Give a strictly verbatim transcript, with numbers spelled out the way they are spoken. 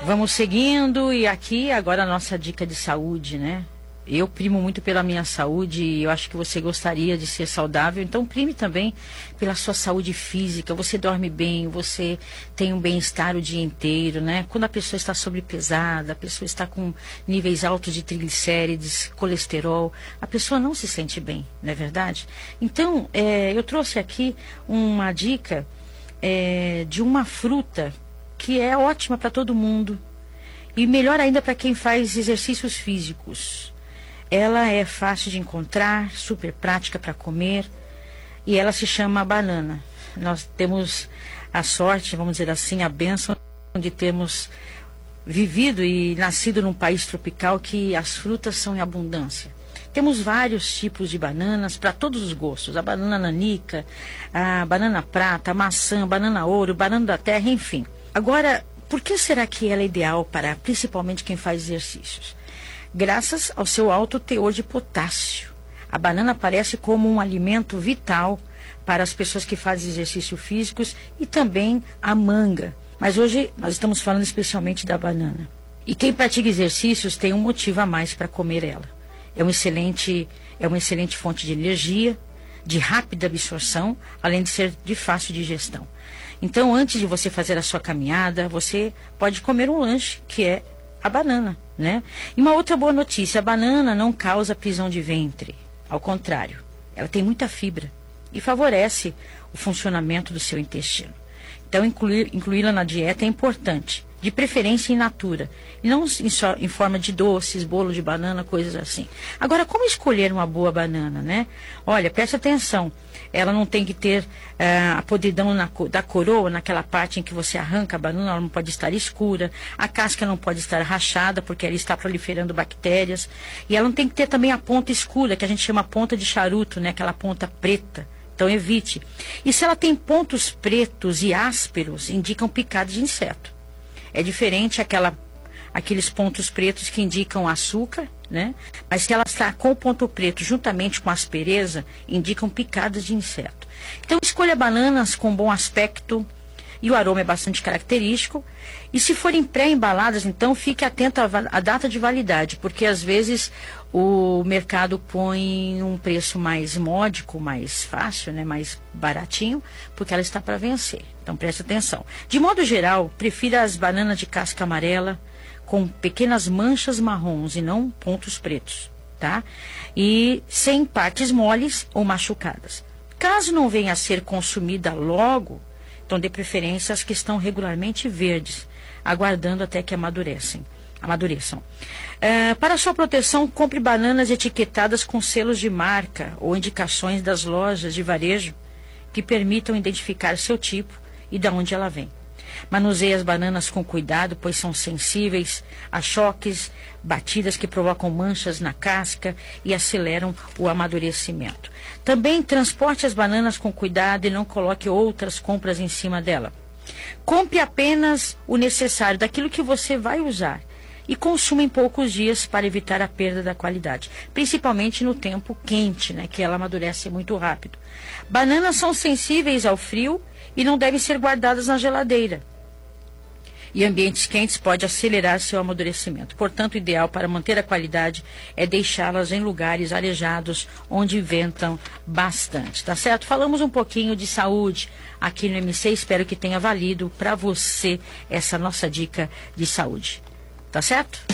Vamos seguindo, e aqui agora a nossa dica de saúde, né? Eu primo muito pela minha saúde e eu acho que você gostaria de ser saudável, então prime também pela sua saúde física. Você dorme bem, você tem um bem-estar o dia inteiro, né? Quando a pessoa está sobrepesada, a pessoa está com níveis altos de triglicérides, colesterol, a pessoa não se sente bem, não é verdade? Então, é, eu trouxe aqui uma dica é, de uma fruta que é ótima para todo mundo e melhor ainda para quem faz exercícios físicos. Ela é fácil de encontrar, super prática para comer e ela se chama banana. Nós temos a sorte, vamos dizer assim, a bênção de termos vivido e nascido num país tropical que as frutas são em abundância. Temos vários tipos de bananas para todos os gostos. A banana nanica, a banana prata, a maçã, a banana ouro, banana da terra, enfim. Agora, por que será que ela é ideal para principalmente quem faz exercícios? Graças ao seu alto teor de potássio. A banana aparece como um alimento vital para as pessoas que fazem exercícios físicos e também a manga. Mas hoje nós estamos falando especialmente da banana. E quem pratica exercícios tem um motivo a mais para comer ela. É um excelente, é uma excelente fonte de energia, de rápida absorção, além de ser de fácil digestão. Então, antes de você fazer a sua caminhada, você pode comer um lanche, que é a banana, né? E uma outra boa notícia, a banana não causa prisão de ventre. Ao contrário, ela tem muita fibra e favorece o funcionamento do seu intestino. Então, incluir, incluí-la na dieta é importante, de preferência in natura, e não em, só, em forma de doces, bolo de banana, coisas assim. Agora, como escolher uma boa banana, né? Olha, preste atenção, ela não tem que ter uh, a podridão na, da coroa, naquela parte em que você arranca a banana, ela não pode estar escura, a casca não pode estar rachada, porque ela está proliferando bactérias, e ela não tem que ter também a ponta escura, que a gente chama ponta de charuto, né? Aquela ponta preta. Então evite. E se ela tem pontos pretos e ásperos, indicam picada de inseto. É diferente aquela, aqueles pontos pretos que indicam açúcar, né? Mas se ela está com o ponto preto juntamente com aspereza, indicam picadas de inseto. Então escolha bananas com bom aspecto e o aroma é bastante característico. E se forem pré-embaladas, então fique atento à, à data de validade, porque às vezes o mercado põe um preço mais módico, mais fácil, né, mais baratinho, porque ela está para vencer. Então preste atenção. De modo geral, prefira as bananas de casca amarela com pequenas manchas marrons e não pontos pretos, tá? E sem partes moles ou machucadas. Caso não venha a ser consumida logo, então dê preferência às que estão regularmente verdes, aguardando até que amadurecem. amadureçam. É, para sua proteção, compre bananas etiquetadas com selos de marca ou indicações das lojas de varejo que permitam identificar seu tipo e de onde ela vem. Manuseie as bananas com cuidado, pois são sensíveis a choques, batidas que provocam manchas na casca e aceleram o amadurecimento. Também transporte as bananas com cuidado e não coloque outras compras em cima dela. Compre apenas o necessário daquilo que você vai usar e consuma em poucos dias para evitar a perda da qualidade, principalmente no tempo quente, né, que ela amadurece muito rápido. Bananas são sensíveis ao frio e não devem ser guardadas na geladeira. E ambientes quentes pode acelerar seu amadurecimento. Portanto, o ideal para manter a qualidade é deixá-las em lugares arejados, onde ventam bastante, tá certo? Falamos um pouquinho de saúde aqui no M C, espero que tenha valido para você essa nossa dica de saúde. Tá certo?